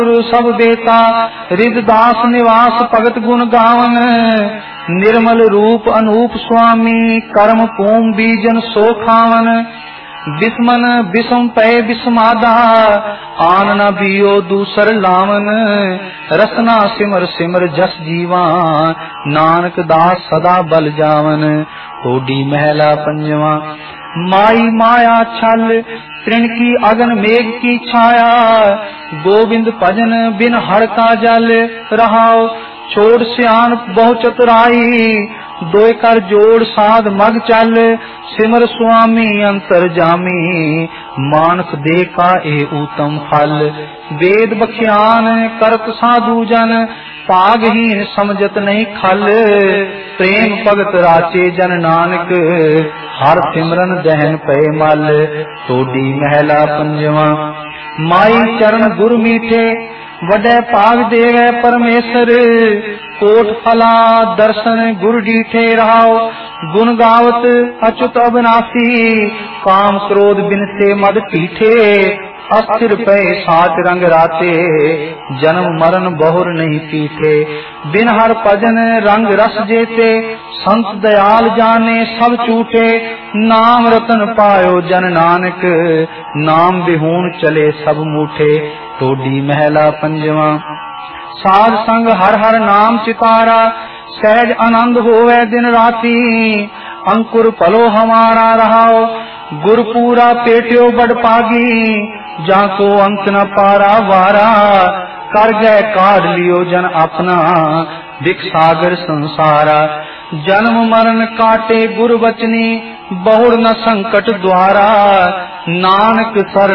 सब बेता रिददास निवास भगत गुण गावन। निर्मल रूप अनूप स्वामी कर्म पूम बीजन सो खावन। बिस्मन बिसम पै बिस्मादा आन न बियो दूसर लावन। रसना सिमर सिमर जस जीवा नानक दास सदा बल जावन। होडी महला पंजवा। माई माया छल तृण की अगन मेघ की छाया। गोविंद भजन बिन हर का जल रहाओ। छोड़ सियान बहु चतुराई दोय कर जोड़ साध मग चल। सिमर स्वामी अंतर जामी मानस दे का ए उत्तम फल। वेद बख्यान करत साधु जन पागहीन समझत नहीं खल। प्रेम भगत राचे जन नानक हर सिमरन दहन पे मल। सोडी महला पंजवा। माई चरण गुर मीठे वडे भाग देवे परमेसर। कोट फला दर्शन गुर डीठे रहाओ। गुण गावत अच्युत अविनाशी काम क्रोध बिन से मद पीठे। अस्थिर पे साच रंग राते जन्म मरण बहुर नहीं पीठे। बिन हर भजन रंग रस जेते संत दयाल जाने सब चूठे। नाम रतन पायो जन नानक नाम बिहून चले सब मूठे। टोडी महला पंजवा। साध संग हर हर नाम चितारा सहज आनंद होवे दिन राती। अंकुर पलो हमारा रहाओ गुरपूरा पेट्यो बड़ पागी। जाको अंत न पारा वारा कर गए काढ़ लियो जन अपना दिख सागर संसारा। जन्म मरण काटे गुर बचनी बहुर न संकट द्वारा। नानक सर